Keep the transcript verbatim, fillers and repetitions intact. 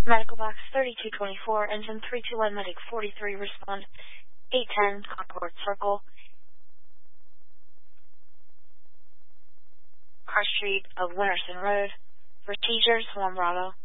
Medical box thirty-two twenty-four, engine three two one, medic forty-three, respond eight ten, Concord Circle, Car Street of Winterson Road. For seizures, one Bravo.